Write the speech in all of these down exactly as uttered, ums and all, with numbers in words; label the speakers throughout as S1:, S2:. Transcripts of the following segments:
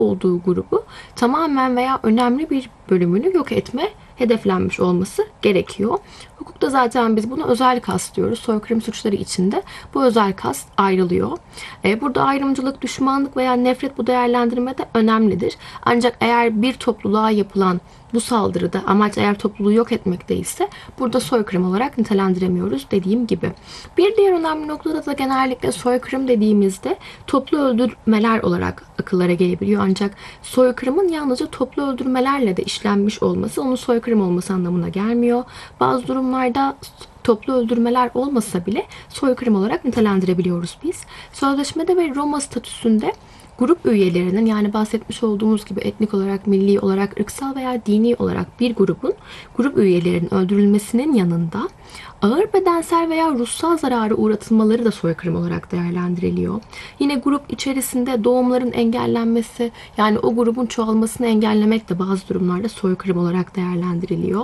S1: olduğu grubu tamamen veya önemli bir bölümünü yok etme hedeflenmiş olması gerekiyor. Hukukta zaten biz buna özel kast diyoruz. Soykırım suçları içinde bu özel kast ayrılıyor. Burada ayrımcılık, düşmanlık veya nefret bu değerlendirmede önemlidir. Ancak eğer bir topluluğa yapılan bu saldırıda amaç eğer topluluğu yok etmek değilse burada soykırım olarak nitelendiremiyoruz dediğim gibi. Bir diğer önemli noktada da genellikle soykırım dediğimizde toplu öldürmeler olarak akıllara gelebiliyor. Ancak soykırımın yalnızca toplu öldürmelerle de işlenmiş olması onun soykırım olması anlamına gelmiyor. Bazı durumlarda toplu öldürmeler olmasa bile soykırım olarak nitelendirebiliyoruz biz. Sözleşmede ve Roma statüsünde grup üyelerinin, yani bahsetmiş olduğumuz gibi etnik olarak, milli olarak, ırksal veya dini olarak bir grubun grup üyelerinin öldürülmesinin yanında ağır bedensel veya ruhsal zararı uğratılmaları da soykırım olarak değerlendiriliyor. Yine grup içerisinde doğumların engellenmesi, yani o grubun çoğalmasını engellemek de bazı durumlarda soykırım olarak değerlendiriliyor.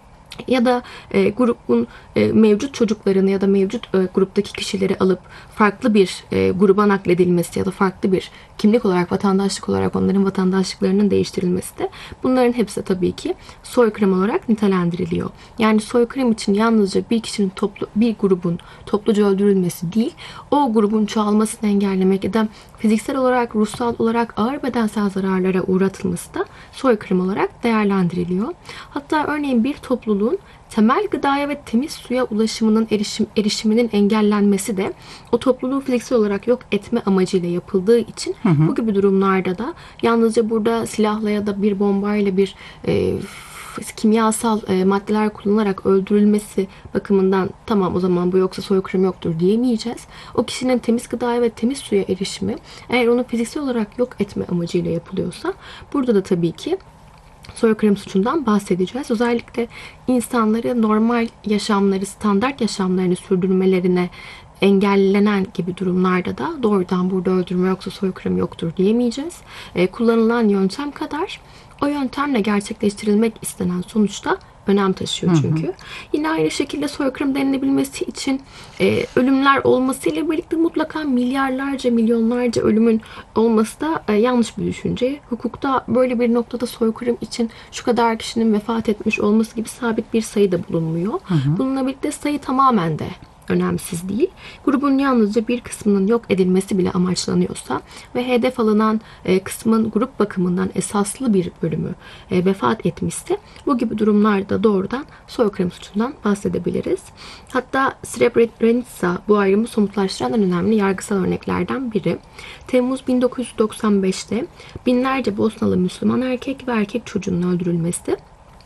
S1: Ya da e, grubun e, mevcut çocuklarını ya da mevcut e, gruptaki kişileri alıp farklı bir e, gruba nakledilmesi ya da farklı bir kimlik olarak, vatandaşlık olarak onların vatandaşlıklarının değiştirilmesi de bunların hepsi tabii ki soykırım olarak nitelendiriliyor. Yani soykırım için yalnızca bir kişinin toplu, bir grubun topluca öldürülmesi değil, o grubun çoğalmasını engellemek ya da fiziksel olarak, ruhsal olarak ağır bedensel zararlara uğratılması da soykırım olarak değerlendiriliyor. Hatta örneğin bir topluluğun temel gıdaya ve temiz suya ulaşımının erişim, erişiminin engellenmesi de o topluluğu fiziksel olarak yok etme amacıyla yapıldığı için hı hı. bu gibi durumlarda da yalnızca burada silahla ya da bir bombayla bir e, kimyasal e, maddeler kullanılarak öldürülmesi bakımından tamam o zaman bu yoksa soykırım yoktur diyemeyeceğiz. O kişinin temiz gıdaya ve temiz suya erişimi eğer onu fiziksel olarak yok etme amacıyla yapılıyorsa burada da tabii ki soykırım suçundan bahsedeceğiz. Özellikle insanları normal yaşamları, standart yaşamlarını sürdürmelerine engellenen gibi durumlarda da doğrudan burada öldürme yoksa soykırım yoktur diyemeyeceğiz. E, kullanılan yöntem kadar o yöntemle gerçekleştirilmek istenen sonuçta önem taşıyor çünkü. Hı hı. Yine aynı şekilde soykırım denilebilmesi için e, ölümler olmasıyla birlikte mutlaka milyarlarca, milyonlarca ölümün olması da e, yanlış bir düşünce. Hukukta böyle bir noktada soykırım için şu kadar kişinin vefat etmiş olması gibi sabit bir sayı da bulunmuyor. Hı hı. Bununla birlikte sayı tamamen de önemsiz değil. Grubun yalnızca bir kısmının yok edilmesi bile amaçlanıyorsa ve hedef alınan e, kısmın grup bakımından esaslı bir bölümü e, vefat etmişse bu gibi durumlarda doğrudan soykırım suçundan bahsedebiliriz. Hatta Srebrenica bu ayrımı somutlaştıran en önemli yargısal örneklerden biri. Temmuz bin dokuz yüz doksan beşte binlerce Bosnalı Müslüman erkek ve erkek çocuğunun öldürülmesi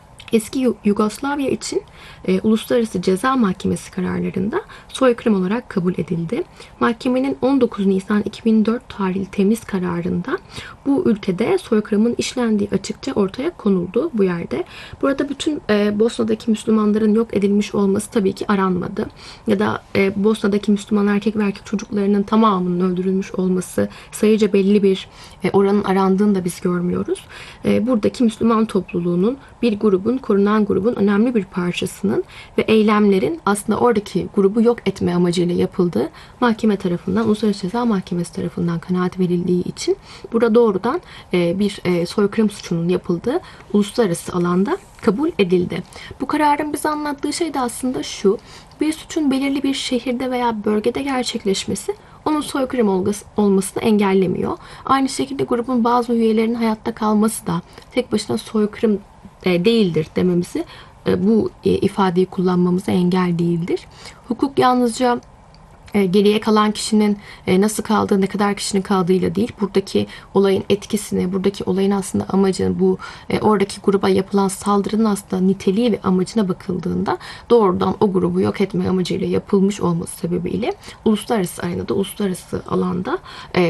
S1: eski Yugoslavya için e, Uluslararası Ceza Mahkemesi kararlarında soykırım olarak kabul edildi. Mahkemenin on dokuz Nisan iki bin dört tarihli temiz kararında bu ülkede soykırımın işlendiği açıkça ortaya konuldu bu yerde. Burada bütün e, Bosna'daki Müslümanların yok edilmiş olması tabii ki aranmadı. Ya da e, Bosna'daki Müslüman erkek ve erkek çocuklarının tamamının öldürülmüş olması sayıca belli bir e, oranın arandığını da biz görmüyoruz. E, buradaki Müslüman topluluğunun bir grubun, korunan grubun önemli bir parçasının ve eylemlerin aslında oradaki grubu yok etme amacıyla yapıldığı mahkeme tarafından, Uluslararası Ceza Mahkemesi tarafından kanaat verildiği için burada doğrudan bir soykırım suçunun yapıldığı uluslararası alanda kabul edildi. Bu kararın bize anlattığı şey de aslında şu: bir suçun belirli bir şehirde veya bölgede gerçekleşmesi onun soykırım olmasını engellemiyor. Aynı şekilde grubun bazı üyelerinin hayatta kalması da tek başına soykırım değildir dememizi, bu ifadeyi kullanmamıza engel değildir. Hukuk yalnızca geriye kalan kişinin nasıl kaldığı, ne kadar kişinin kaldığıyla değil, buradaki olayın etkisini, buradaki olayın aslında amacını, bu oradaki gruba yapılan saldırının aslında niteliği ve amacına bakıldığında doğrudan o grubu yok etme amacıyla yapılmış olması sebebiyle uluslararası arenada, uluslararası alanda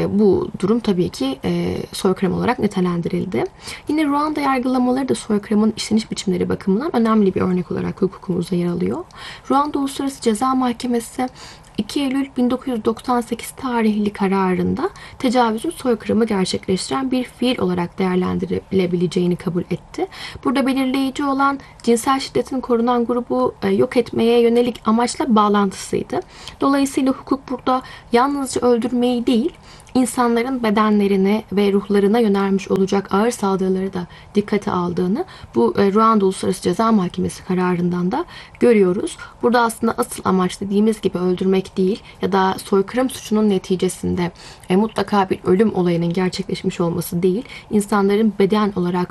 S1: bu durum tabii ki soykırım olarak nitelendirildi. Yine Ruanda yargılamaları da soykırımın işleniş biçimleri bakımından önemli bir örnek olarak hukukumuzda yer alıyor. Ruanda Uluslararası Ceza Mahkemesi iki Eylül bin dokuz yüz doksan sekiz tarihli kararında tecavüzün soykırımı gerçekleştiren bir fiil olarak değerlendirilebileceğini kabul etti. Burada belirleyici olan cinsel şiddetin korunan grubu yok etmeye yönelik amaçla bağlantısıydı. Dolayısıyla hukuk burada yalnızca öldürmeyi değil, insanların bedenlerine ve ruhlarına yönelmiş olacak ağır saldırıları da dikkate aldığını bu e, Ruanda Uluslararası Ceza Mahkemesi kararından da görüyoruz. Burada aslında asıl amaç dediğimiz gibi öldürmek değil ya da soykırım suçunun neticesinde e, mutlaka bir ölüm olayının gerçekleşmiş olması değil, insanların beden olarak